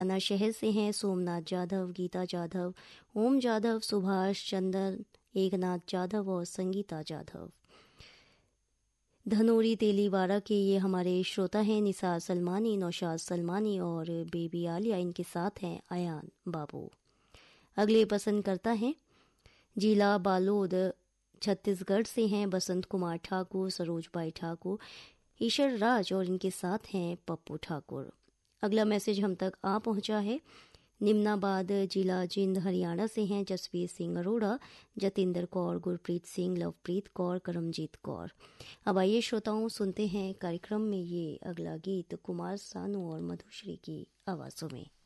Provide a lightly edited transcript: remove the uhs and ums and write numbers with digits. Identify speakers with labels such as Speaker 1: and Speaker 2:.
Speaker 1: पटना शहर से हैं सोमनाथ जाधव, गीता जाधव, ओम जाधव, सुभाष चंदन, एकनाथ जाधव और संगीता जाधव। धनोरी तेलीवाड़ा के ये हमारे श्रोता हैं निसार सलमानी, नौशाद सलमानी और बेबी आलिया। इनके साथ हैं अयान बाबू। अगले पसंद करता है जिला बालोद छत्तीसगढ़ से हैं बसंत कुमार ठाकुर, सरोजबाई ठाकुर, ईश्वर राज और इनके साथ हैं पप्पू ठाकुर। अगला मैसेज हम तक आ पहुंचा है निम्नाबाद जिला जिंद हरियाणा से हैं जसवीर सिंह अरोड़ा, जतिंदर कौर, गुरप्रीत सिंह, लवप्रीत कौर, करमजीत कौर। अब आइए श्रोताओं सुनते हैं कार्यक्रम में ये अगला गीत कुमार सानू और मधुश्री की आवाज़ों में।